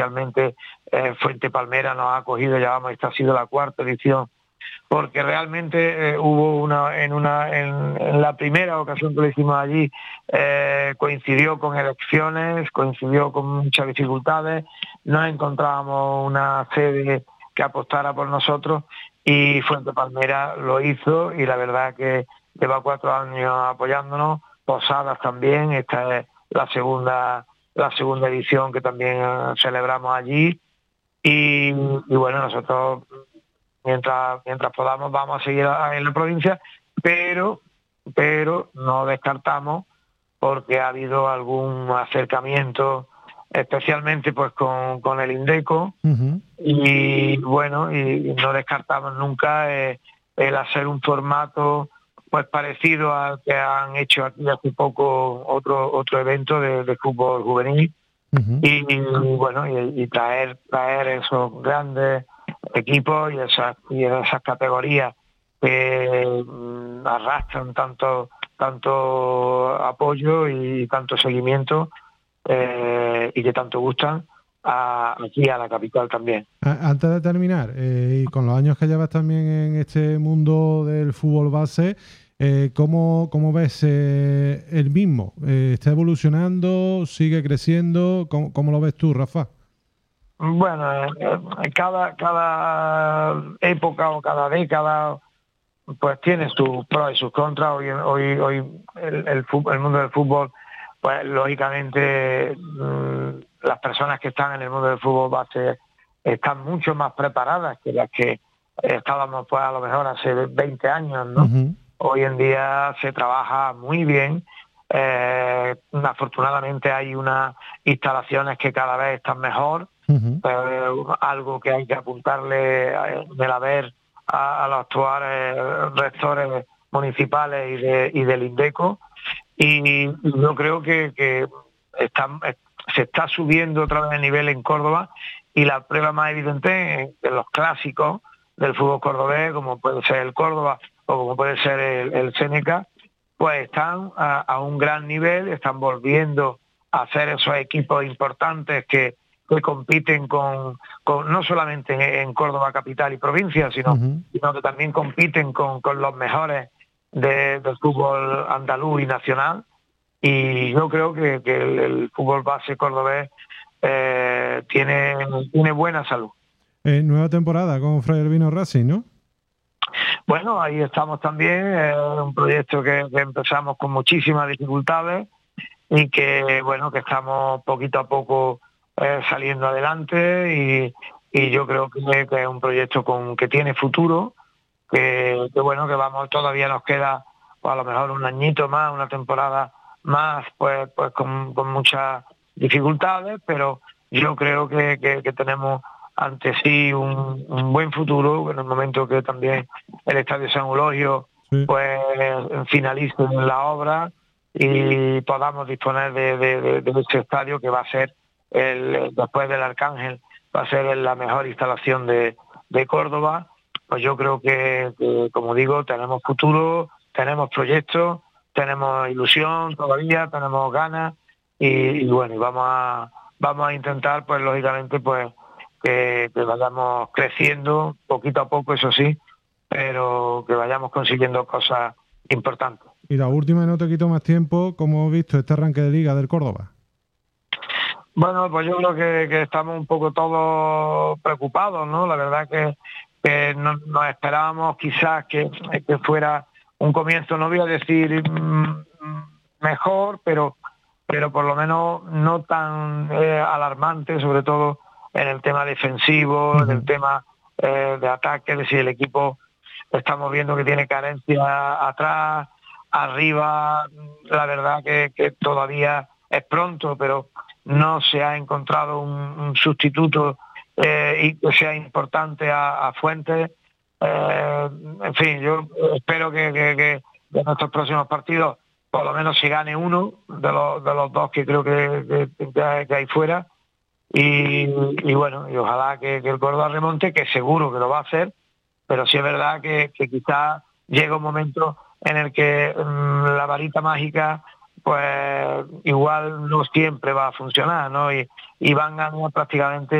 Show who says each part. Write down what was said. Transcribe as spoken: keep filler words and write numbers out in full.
Speaker 1: especialmente eh, Fuente Palmera nos ha acogido, llevamos, esta ha sido la cuarta edición, porque realmente eh, hubo una en una en, en la primera ocasión que lo hicimos allí eh, coincidió con elecciones, coincidió con muchas dificultades, no encontrábamos una sede que apostara por nosotros y Fuente Palmera lo hizo, y la verdad que lleva cuatro años apoyándonos. Posadas también, esta es la segunda la segunda edición que también eh, celebramos allí, y, y bueno, nosotros mientras mientras podamos vamos a seguir en la provincia, pero pero no descartamos, porque ha habido algún acercamiento especialmente pues con, con el Indeco, uh-huh. y bueno, y, y no descartamos nunca eh, el hacer un formato pues parecido al que han hecho aquí hace poco otro otro evento de, de fútbol juvenil, uh-huh. y, y bueno, y, y traer traer esos grandes equipos y esas y esas categorías que mm, arrastran tanto tanto apoyo y tanto seguimiento eh, y que tanto gustan a, aquí a la capital también.
Speaker 2: Antes de terminar, eh, y con los años que llevas también en este mundo del fútbol base, eh, ¿cómo, cómo ves eh, el mismo? Eh, ¿Está evolucionando? ¿Sigue creciendo? ¿Cómo, cómo lo ves tú, Rafa?
Speaker 1: Bueno, eh, cada cada época o cada década pues tiene sus pros y sus contras. Hoy hoy hoy el, el, fútbol, el mundo del fútbol, pues lógicamente mmm, las personas que están en el mundo del fútbol base están mucho más preparadas que las que estábamos pues a lo mejor hace veinte años, ¿no? Uh-huh. Hoy en día se trabaja muy bien. Eh, afortunadamente hay unas instalaciones que cada vez están mejor. Uh-huh. Eh, algo que hay que apuntarle eh, del haber a, a los actuales rectores municipales y, de, y del Indeco, y yo creo que, que está, se está subiendo otra vez el nivel en Córdoba, y la prueba más evidente es que los clásicos del fútbol cordobés, como puede ser el Córdoba o como puede ser el, el Seneca, pues están a, a un gran nivel, están volviendo a ser esos equipos importantes que que compiten con, con no solamente en, en Córdoba capital y provincia, sino, uh-huh. sino que también compiten con, con los mejores de, del fútbol andaluz y nacional. Y yo creo que, que el, el fútbol base cordobés eh, tiene, tiene buena salud.
Speaker 2: Eh, nueva temporada con Fray Albino Racing, ¿no?
Speaker 1: Bueno, ahí estamos también, es eh, un proyecto que, que empezamos con muchísimas dificultades y que, bueno, que estamos poquito a poco Eh, saliendo adelante, y, y yo creo que, que es un proyecto con que tiene futuro, que, que bueno, que vamos, todavía nos queda pues, a lo mejor un añito más, una temporada más, pues pues con, con muchas dificultades, pero yo creo que, que, que tenemos ante sí un, un buen futuro en el momento que también el Estadio San Eulogio sí. pues finalice la obra y podamos disponer de, de, de, de ese estadio, que va a ser El, después del Arcángel, va a ser la mejor instalación de, de Córdoba. Pues yo creo que, que, como digo, tenemos futuro, tenemos proyectos, tenemos ilusión todavía, tenemos ganas, y, y bueno, y vamos a vamos a intentar, pues lógicamente, pues que, que vayamos creciendo poquito a poco, eso sí, pero que vayamos consiguiendo cosas importantes.
Speaker 2: Y la última, no te quito más tiempo, ¿cómo has visto este arranque de liga del Córdoba?
Speaker 1: Bueno, pues yo creo que, que estamos un poco todos preocupados, ¿no? La verdad que, que no, nos esperábamos quizás que, que fuera un comienzo, no voy a decir mmm, mejor, pero pero por lo menos no tan eh, alarmante, sobre todo en el tema defensivo, uh-huh. en el tema eh, de ataque, es decir, el equipo estamos viendo que tiene carencia atrás, arriba, la verdad que, que todavía es pronto, pero no se ha encontrado un, un sustituto eh, y que sea importante a, a Fuentes. Eh, en fin, yo espero que, que, que de nuestros próximos partidos por lo menos se gane uno de los de los dos que creo que, que, que hay fuera, y, y bueno, y ojalá que, que el Córdoba remonte, que seguro que lo va a hacer, pero sí es verdad que, que quizás llega un momento en el que mmm, la varita mágica pues igual no siempre va a funcionar, ¿no? Y, y van a ganar prácticamente